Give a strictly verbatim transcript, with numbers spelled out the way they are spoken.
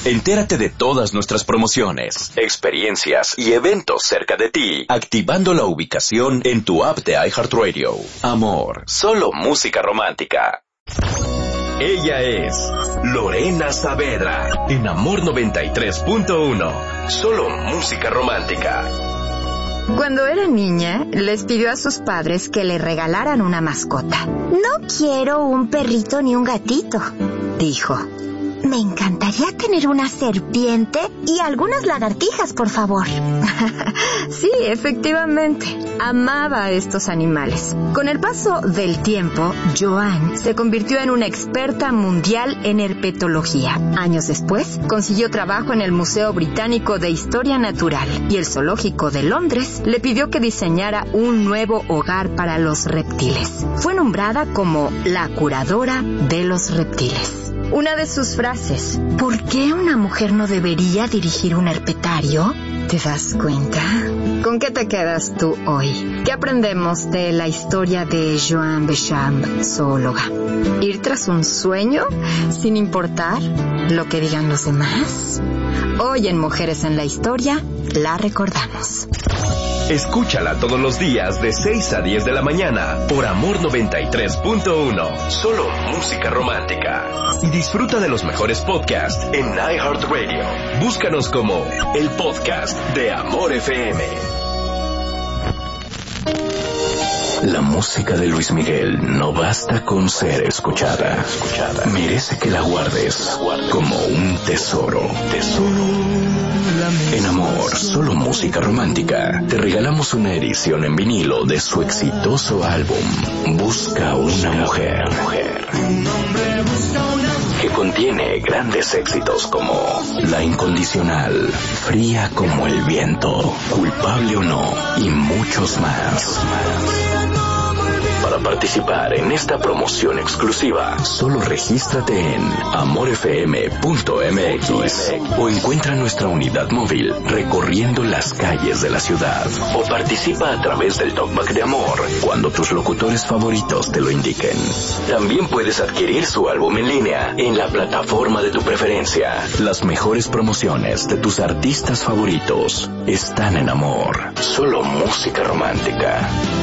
Entérate de todas nuestras promociones, experiencias y eventos cerca de ti, activando la ubicación en tu app de iHeartRadio. Amor, solo música romántica. Ella es Lorena Saavedra, en Amor noventa y tres punto uno. Solo música romántica. Cuando era niña, les pidió a sus padres que le regalaran una mascota. No quiero un perrito ni un gatito, dijo. Me encantaría tener una serpiente y algunas lagartijas, por favor. Sí, efectivamente. Amaba a estos animales. Con el paso del tiempo, Joan se convirtió en una experta mundial en herpetología. Años después, consiguió trabajo en el Museo Británico de Historia Natural y el Zoológico de Londres le pidió que diseñara un nuevo hogar para los reptiles. Fue nombrada como la curadora de los reptiles. Una de sus frases, ¿por qué una mujer no debería dirigir un herpetario? ¿Te das cuenta? ¿Con qué te quedas tú hoy? ¿Qué aprendemos de la historia de Joan Béchamp, zoóloga? ¿Ir tras un sueño sin importar lo que digan los demás? Hoy en Mujeres en la Historia la recordamos. Escúchala todos los días de seis a diez de la mañana por Amor noventa y tres punto uno. Solo música romántica. Y disfruta de los mejores podcasts en iHeartRadio. Búscanos como el podcast de Amor F M. La música de Luis Miguel no basta con ser escuchada. Merece que la guardes como un tesoro. Tesoro. En Amor, solo música romántica, te regalamos una edición en vinilo de su exitoso álbum Busca una mujer, que contiene grandes éxitos como La Incondicional, Fría como el viento, Culpable o no y muchos más. Para participar en esta promoción exclusiva, solo regístrate en amor f m punto m x o encuentra nuestra unidad móvil recorriendo las calles de la ciudad, o participa a través del Talkback de Amor cuando tus locutores favoritos te lo indiquen. También puedes adquirir su álbum en línea en la plataforma de tu preferencia. Las mejores promociones de tus artistas favoritos están en Amor, solo música romántica.